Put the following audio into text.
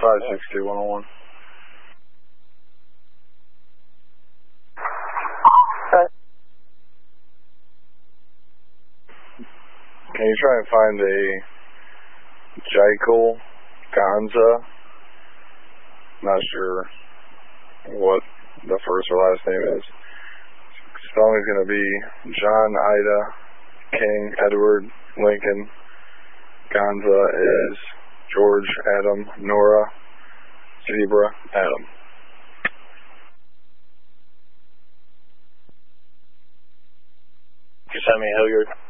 562-101. Can you try and find a Jekyll Gonza? Not sure what the first or last name is. Spelling is going to be John, Ida, King, Edward, Lincoln. Gonza is George, Adam, Nora, Zebra, Adam. You sent me Hilliard.